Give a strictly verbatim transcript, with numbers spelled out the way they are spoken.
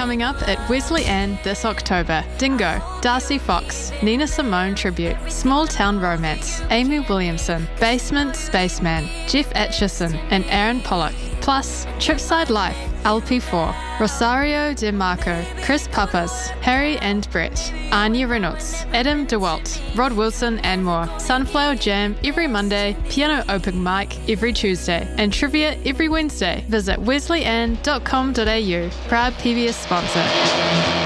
coming up at Wesley Ann this October. Dingo, Darcy Fox, Nina Simone Tribute, Small Town Romance, Amy Williamson, Basement Spaceman, Jeff Atchison and Aaron Pollock. Plus, Tripside Life, L P four, Rosario DeMarco, Chris Papas, Harry and Brett, Anya Reynolds, Adam DeWalt, Rod Wilson and more. Sunflower Jam every Monday, piano open mic every Tuesday, and trivia every Wednesday. Visit wesleyann dot com dot a u, proud P B S sponsor.